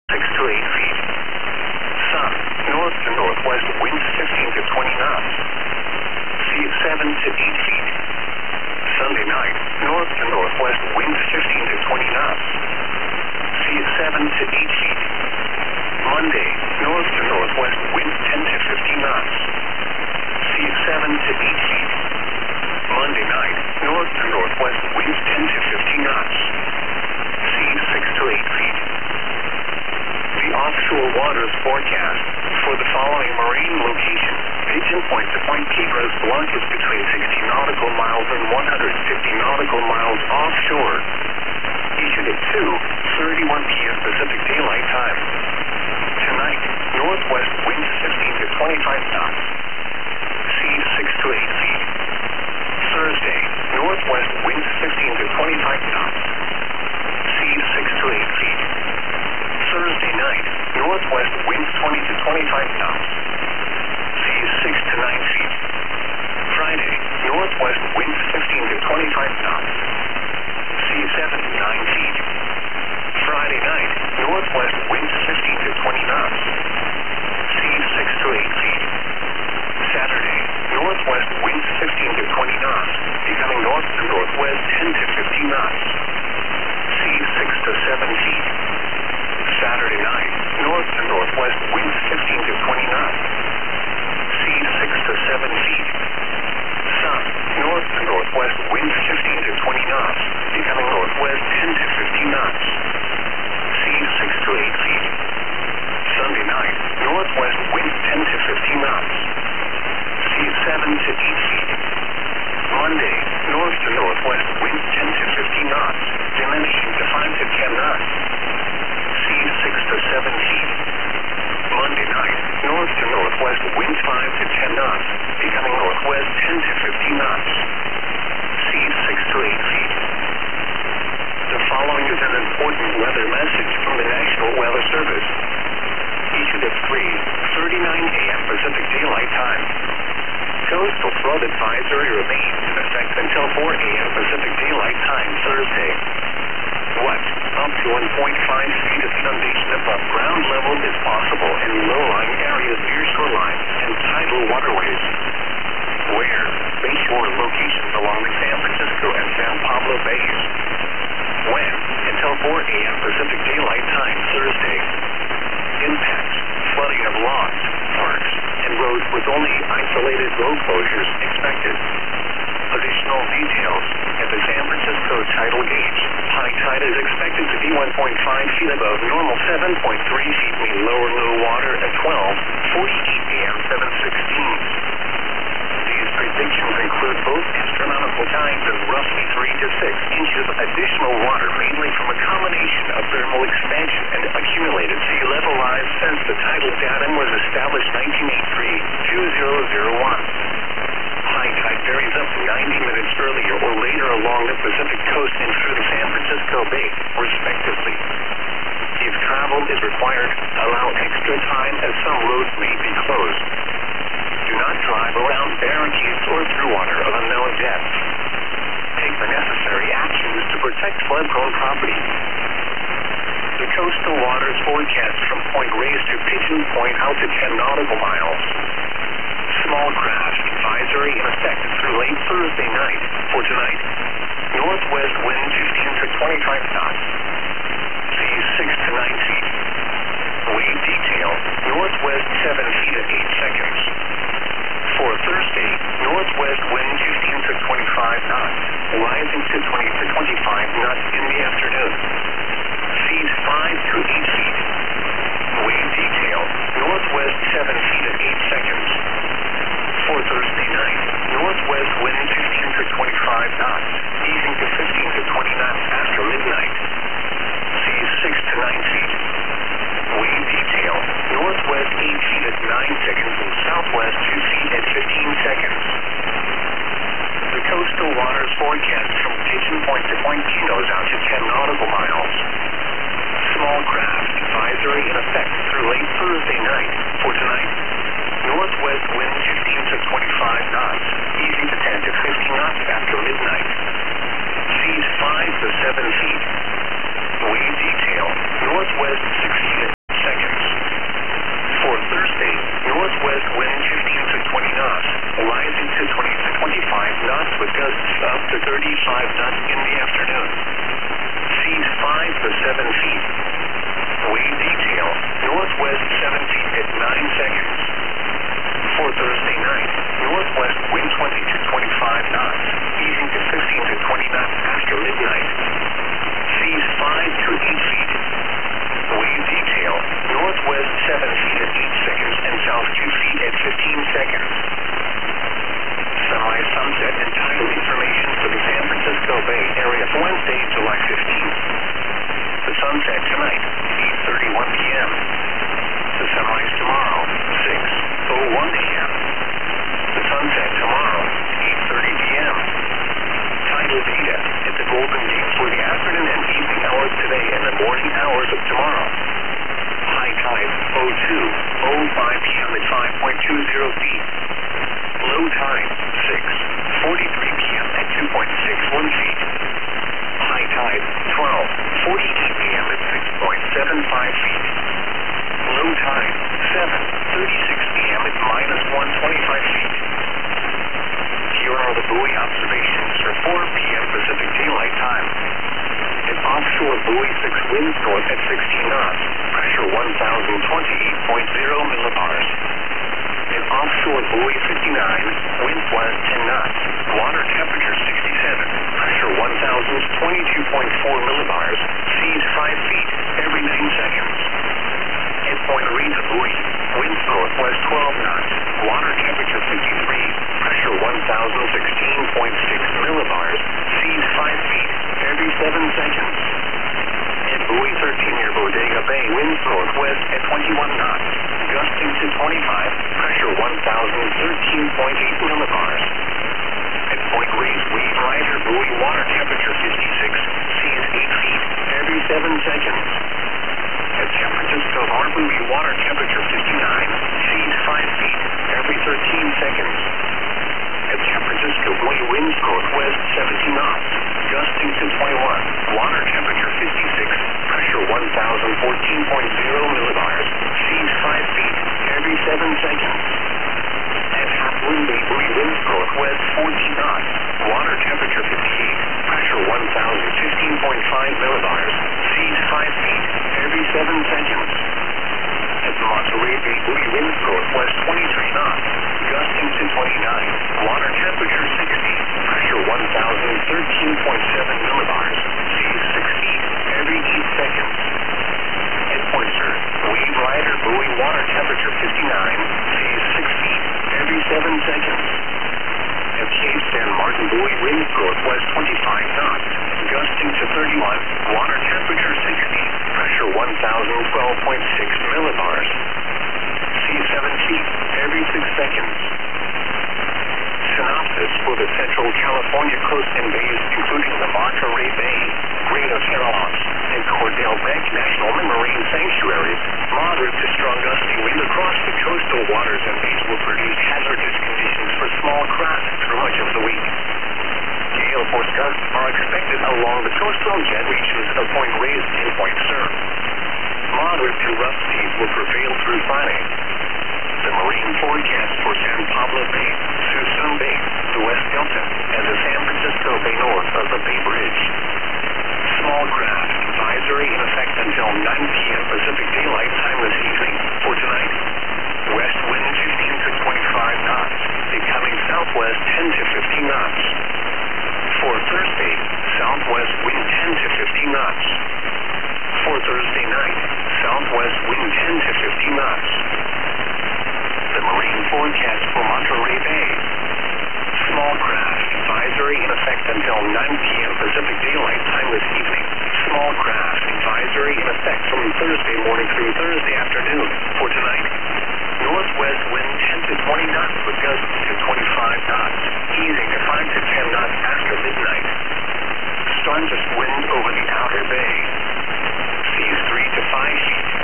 6 to 8 feet. Sun, north to northwest, winds 15 to 20 knots. Sea at 7 to 8 feet. Sunday night, north to northwest, winds 15 to 20 knots. Sea at 7 to 8 feet. Monday, north to northwest, winds 10 to 15 knots. Sea at 7 to 8 feet. Monday night, north to northwest, winds 10 to 15 knots. Sea 6 to 8 feet. The offshore waters forecast for the following marine location: Pigeon Point to Point Piedras Blancas between 60 nautical miles and 150 nautical miles offshore. Issued at 2:31 p.m. Pacific Daylight Time. Tonight, northwest winds 15 to 25 knots. Sea 6 to 8 feet. Thursday, northwest winds 15 to 25 knots. Sea 6 to 8 feet. Thursday night, northwest winds 20 to 25 knots. Sea 6 to 9 feet. Friday, northwest winds 15 to 25 knots. Sea 7 to 9 feet. Friday night, northwest winds 15 to 20 knots. Sea 6 to 8 feet. Saturday, northwest winds 15 to 20 knots, becoming north to northwest 10 to 15 knots. Sea 6 to 7 feet. Saturday night, north to northwest winds 15 to 20 knots. Sea 6 to 7 feet. Sun, north to northwest winds 15 to 20 knots, becoming northwest 10 to 15 knots. Sea 6 to 8 feet. Sunday night, northwest winds 10 to 15 knots. Sea 7 to 8 feet. Monday, north to northwest winds 10 to 15 knots, diminishing to 5 to 10 knots. Sea 6 to 7 feet. Monday night, north to northwest winds 5 to 10 knots, becoming northwest 10 to 15 knots. Sea 6 to 8 feet. The following is an important weather message from the National Weather Service. Issued at 3:39 a.m. Pacific Daylight Time. Coastal flood advisory remains in effect until 4 a.m. Pacific Daylight Time Thursday. What? Up to 1.5 feet of inundation above ground level is possible in low-lying areas near shorelines and tidal waterways. Where? Bayshore locations along the San Francisco and San Pablo Bays. When? Until 4 a.m. Pacific Daylight Time Thursday. Impacts: flooding of lawns, parks, and roads with only isolated road closures expected. Additional details: at the San Francisco tidal gauge, high tide is expected to be 1.5 feet above normal, 7.3 feet mean lower low water at 12:48 a.m. 7:16. These predictions include both astronomical times and roughly 3 to 6 inches of additional water, mainly from a combination of thermal expansion and accumulated sea level rise since the tidal datum was established 1983-2001. High tide varies up to 90 minutes earlier or later along the Pacific coast and through the San Francisco Bay, respectively. If travel is required, allow extra time as some roads may be closed. Do not drive around barricades or through water of unknown depth. Take the necessary actions to protect flood-prone property. The coastal waters forecast from Point Reyes to Pigeon Point out to 10 nautical miles. Small craft advisory in effect through late Thursday night. For tonight, northwest wind 15 to 25 knots. Sea 6 to 9 feet. Wave detail: northwest 7 feet at 8 seconds. For Thursday, northwest wind 15 to 25 knots, rising to 20 to 25 knots in the afternoon. Seas 5 to 8 feet. Wave detail: northwest 7 feet at 8 seconds. For Thursday night, northwest wind 15 to 25 knots, easing to 15 to 20 knots after midnight. Seas 6 to 9 feet. Wave detail: northwest 8 feet at 9 seconds and southwest 2 feet at 15 seconds. The coastal waters forecast from Pigeon Point to Point Pinos out to 10 nautical miles. Small craft advisory in effect through late Thursday night. For tonight, northwest wind 15 to 25 knots, easing to 10 to 15 knots after midnight. Seas 5 to 7 feet. Wave detail: northwest 6 feet at It's Wednesday, July 15th. The sunset tonight, 8:31 p.m. The sunrise tomorrow, 6:01 a.m. The sunset tomorrow, 8:30 p.m. Tidal data at the Golden Gate for the afternoon and evening hours today and the morning hours of tomorrow. High tide, 02:05 p.m. at 5.20 feet. Low tide, 6:43 p.m. at 2.61 feet. High tide, 12:48 p.m. at 6.75 feet. Low tide, 7:36 p.m. at -125 feet. Here are the buoy observations for 4 p.m. Pacific Daylight Time. At offshore buoy 6 winds north at 16 knots, pressure 1,028.0 millibars. At offshore buoy 59, winds west 10 knots, water temperature 67, pressure 1,022.4 millibars, seas 5 feet every 9 seconds. At Point Rita buoy, winds northwest 12 knots, water temperature 53, pressure 1,016.6 millibars, seas 5 feet every 7 seconds. At buoy 13 near Bodega Bay, winds northwest at 21 knots, gusting to 25, pressure 1,013.8 millibars. At Point Reyes, wave rider buoy, water temperature 56, seas 8 feet every 7 seconds. At San Francisco Harbor buoy, water temperature 59, seas 5 feet every 13 seconds. At San Francisco buoy, winds northwest 17 knots, gusting to 21, water temperature 56, pressure 1,014.0 millibars, seas 5 feet every 7 seconds. At Half Moon Bay buoy, winds northwest 14 knots, water temperature 58, pressure 1,015.5 millibars, seas 5 feet every 7 seconds. At Monterey Bay buoy, winds northwest 23 knots, gusting to 29, water temperature 60, pressure 1,013.7 millibars, seas 6 feet every 8 seconds. At Pointer, wave rider buoy, water temperature 59, seas 6 feet every 7 seconds. At Cape San Martin buoy, winds northwest 25 knots, gusting to 31, water temperature 60, pressure 1,012.6 millibars, seas 7 feet every 6 seconds. Synopsis for the Central California coast and bays, including the Monterey Bay, Great Océans, and Cordell Beck National Marine Sanctuaries. Moderate to strong gusty wind across the coastal waters and bays will produce hazardous conditions for small craft through much of the week. Gale force gusts are expected along the coastal jet regions of Point Reyes and Point Sur. Moderate to rough seas will prevail through Friday. The marine forecast for San Pablo Bay, Suisun Bay, the West Delta, and the San Francisco Bay north of the Bay Bridge. Small craft advisory in effect until 9 p.m. Pacific Daylight Time this evening. For tonight, west wind 15 to 25 knots, becoming southwest 10 to 15 knots. For Thursday, southwest wind 10 to 15 knots. For Thursday night, southwest wind 10 to 15 knots. The marine forecast for Monterey Bay. Small craft advisory in effect until 9 p.m. Pacific Daylight Time this evening. Small craft advisory in effect from Thursday morning through Thursday afternoon. For tonight, northwest wind 10 to 20 knots with gusts to 25 knots, easing to 5 to 10 knots after midnight. Strongest wind over the outer bay. Seas 3 to 5 feet.